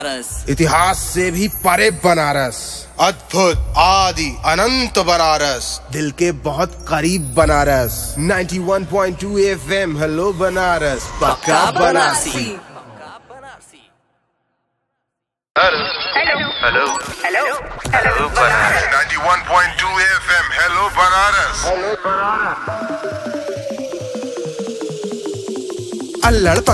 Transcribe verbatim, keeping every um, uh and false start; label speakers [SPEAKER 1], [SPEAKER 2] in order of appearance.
[SPEAKER 1] इतिहास से भी परे बनारस,
[SPEAKER 2] अद्भुत आदि अनंत बनारस,
[SPEAKER 1] दिल के बहुत करीब बनारस। इक्यानवे पॉइंट दो एफएम हेलो बनारस, पक्का Banarasi.
[SPEAKER 3] Hello hello hello hello Banaras.
[SPEAKER 4] इक्यानवे पॉइंट दो एफएम हेलो बनारस।
[SPEAKER 1] अल्लड़